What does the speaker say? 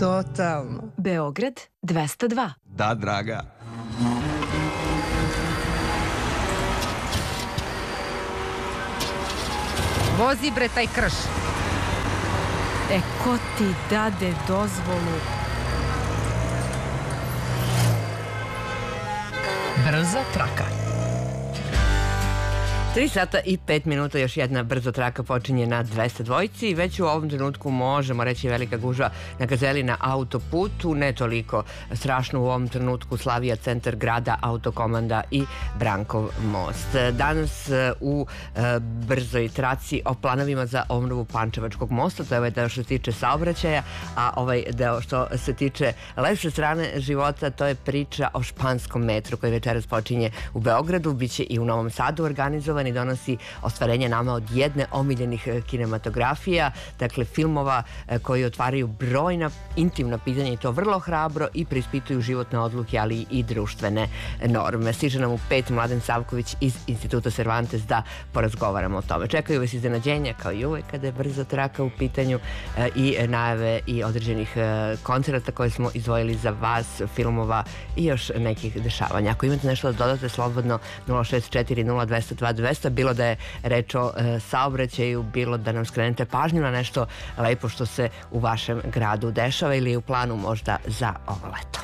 Totalno. Beograd 202. Da, draga. Vozi bre taj krš. Ko ti dade dozvolu? Brza traka. 3 sata i 5 minuta, još jedna brzo traka počinje na 202 i već u ovom trenutku možemo reći velika gužva na Gazeli na autoputu, ne toliko strašno u ovom trenutku Slavija, centar grada, Autokomanda i Brankov most. Danas u brzoj traci o planovima za obnovu Pančevačkog mosta, to je ovaj deo što se tiče saobraćaja, a ovaj deo što se tiče lepše strane života, to je priča o španskom metru koji večeras počinje u Beogradu, biće i u Novom Sadu organizovan i donosi ostvarenje nama od jedne omiljenih kinematografija, dakle filmova koji otvaraju brojna intimna pitanja i to vrlo hrabro i preispituju životne odluke, ali i društvene norme. Stiže nam u 5 Mladen Savković iz Instituta Cervantes da porazgovaramo o tome. Čekaju vas iznenađenja kao i uvek kada je brza traka u pitanju i najave i određenih koncerata koje smo izdvojili za vas, filmova i još nekih dešavanja. Ako imate nešto da dodate, slobodno 064 02 200, bilo da je reč o saobraćaju, bilo da nam skrenete pažnju na nešto lepo što se u vašem gradu dešava ili je u planu možda za ovo leto.